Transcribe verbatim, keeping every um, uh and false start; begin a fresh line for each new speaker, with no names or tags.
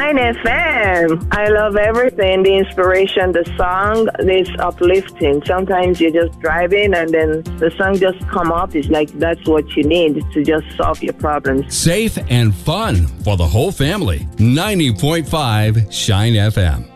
Shine F M. I love everything. The inspiration, the song is uplifting. Sometimes you're just driving and then the song just come up. It's like that's what you need to just solve your problems.
Safe and fun for the whole family. ninety point five Shine F M.